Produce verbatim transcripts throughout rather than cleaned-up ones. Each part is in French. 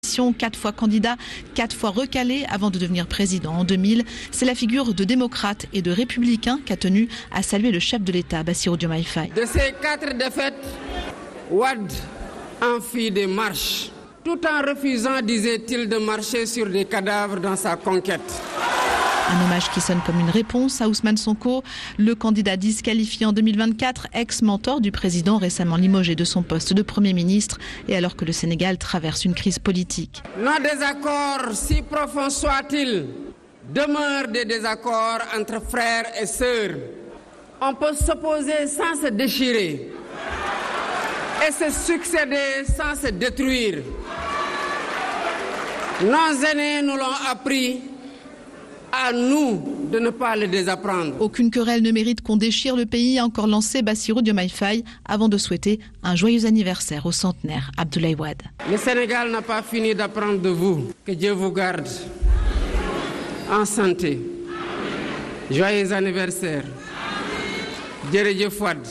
opposition, quatre fois candidat, quatre fois recalé avant de devenir président en deux mille. C'est la figure de démocrate et de républicain qu'a tenu à saluer le chef de l'État, Bassirou Diomaye Faye. De ces quatre défaites, Wade en fit des marches, tout en refusant, disait-il, de marcher sur des cadavres dans sa conquête. Un hommage qui sonne comme une réponse à Ousmane Sonko, le candidat disqualifié en deux mille vingt-quatre, ex-mentor du président récemment limogé de son poste de Premier ministre, et alors que le Sénégal traverse une crise politique. Nos désaccords, si profonds soient-ils, demeurent des désaccords entre frères et sœurs. On peut s'opposer sans se déchirer et se succéder sans se détruire. Nos aînés nous l'ont appris. À nous de ne pas le désapprendre. Aucune querelle ne mérite qu'on déchire le pays, a encore lancé Bassirou Diomaye Faye avant de souhaiter un joyeux anniversaire au centenaire Abdoulaye Wade. Le Sénégal n'a pas fini d'apprendre de vous. Que Dieu vous garde en santé. Joyeux anniversaire. Djerejef Wade.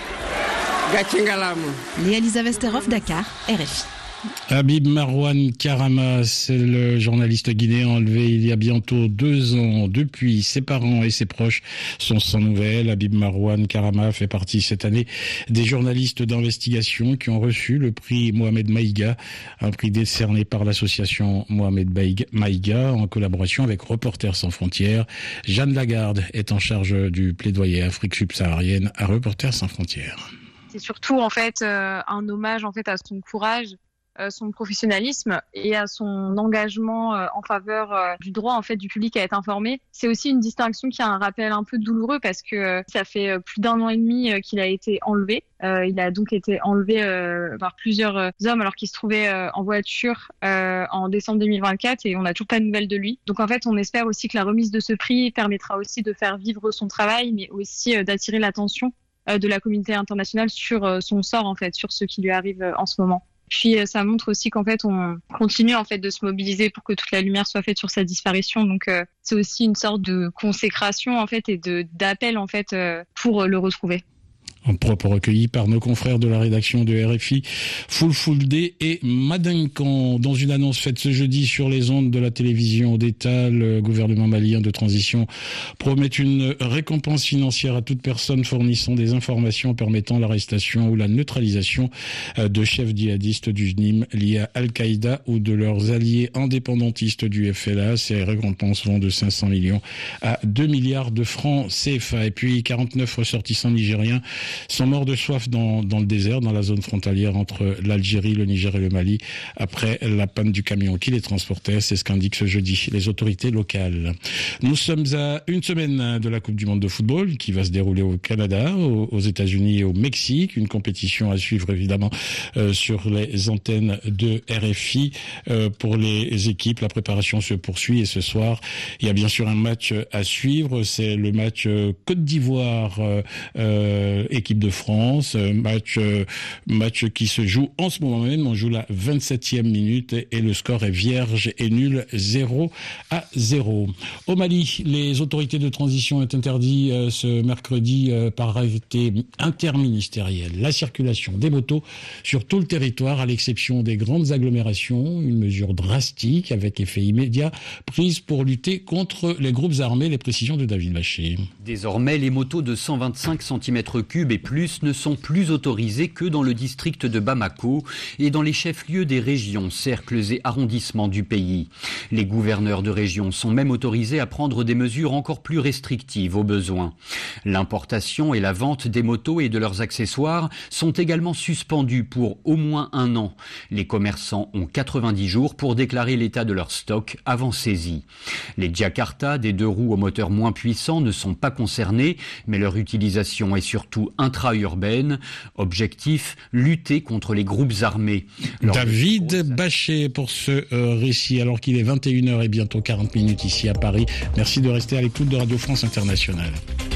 Gatché ngalama. Léa Lisa Vesterhoff, Dakar, R F I. Habib Marouane Karama, c'est le journaliste guinéen enlevé il y a bientôt deux ans. Depuis, ses parents et ses proches sont sans nouvelles. Habib Marouane Karama fait partie cette année des journalistes d'investigation qui ont reçu le prix Mohamed Maïga, un prix décerné par l'association Mohamed Maïga en collaboration avec Reporters sans frontières. Jeanne Lagarde est en charge du plaidoyer Afrique subsaharienne à Reporters sans frontières. C'est surtout en fait euh, un hommage en fait à son courage, euh, son professionnalisme et à son engagement euh, en faveur euh, du droit en fait du public à être informé. C'est aussi une distinction qui a un rappel un peu douloureux parce que euh, ça fait euh, plus d'un an et demi euh, qu'il a été enlevé. Euh, il a donc été enlevé euh, par plusieurs euh, hommes alors qu'il se trouvait euh, en voiture euh, en décembre deux mille vingt-quatre et on n'a toujours pas de nouvelles de lui. Donc en fait, on espère aussi que la remise de ce prix permettra aussi de faire vivre son travail, mais aussi euh, d'attirer l'attention de la communauté internationale sur son sort en fait, sur ce qui lui arrive en ce moment. Puis ça montre aussi qu'en fait on continue en fait de se mobiliser pour que toute la lumière soit faite sur sa disparition. Donc euh, c'est aussi une sorte de consécration en fait et de d'appel en fait euh, pour le retrouver. En propre recueilli par nos confrères de la rédaction de R F I, Fulfulde et Madenkan. Dans une annonce faite ce jeudi sur les ondes de la télévision d'État, le gouvernement malien de transition promet une récompense financière à toute personne fournissant des informations permettant l'arrestation ou la neutralisation de chefs djihadistes du J N I M liés à Al-Qaïda ou de leurs alliés indépendantistes du F L A. Ces récompenses vont de cinq cents millions à deux milliards de francs C F A. Et puis quarante-neuf ressortissants nigériens sont morts de soif dans, dans le désert, dans la zone frontalière entre l'Algérie, le Niger et le Mali, après la panne du camion qui les transportait. C'est ce qu'indiquent ce jeudi les autorités locales. Nous sommes à une semaine de la Coupe du Monde de football qui va se dérouler au Canada, aux, aux États-Unis et au Mexique. Une compétition à suivre évidemment euh, sur les antennes de R F I. Euh, pour les équipes, la préparation se poursuit et ce soir, il y a bien sûr un match à suivre. C'est le match euh, Côte d'Ivoire euh, euh, équipe de France, match euh, match qui se joue en ce moment même. On joue la vingt-septième minute et, et le score est vierge et nul, zéro à zéro. Au Mali, les autorités de transition ont interdit euh, ce mercredi euh, par arrêté interministériel la circulation des motos sur tout le territoire à l'exception des grandes agglomérations. Une mesure drastique avec effet immédiat prise pour lutter contre les groupes armés. Les précisions de David Vacher. Désormais, les motos de cent vingt-cinq centimètres cubes et plus ne sont plus autorisées que dans le district de Bamako et dans les chefs-lieux des régions, cercles et arrondissements du pays. Les gouverneurs de région sont même autorisés à prendre des mesures encore plus restrictives au besoin. L'importation et la vente des motos et de leurs accessoires sont également suspendues pour au moins un an. Les commerçants ont quatre-vingt-dix jours pour déclarer l'état de leur stock avant saisie. Les Jakarta, des deux roues au moteur moins puissant, ne sont pas concernés, mais leur utilisation est surtout intra-urbaine. Objectif, lutter contre les groupes armés. Lors David de... Bachet pour ce euh, récit, alors qu'il est vingt et une heures et bientôt quarante minutes ici à Paris. Merci de rester à l'écoute de Radio France Internationale.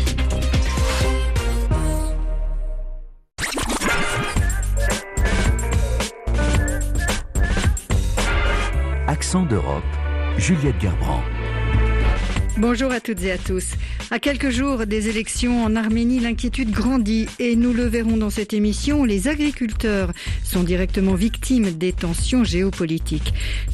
Accent d'Europe, Juliette Gerbrand. Bonjour à toutes et à tous. À quelques jours des élections en Arménie, l'inquiétude grandit et nous le verrons dans cette émission, les agriculteurs sont directement victimes des tensions géopolitiques.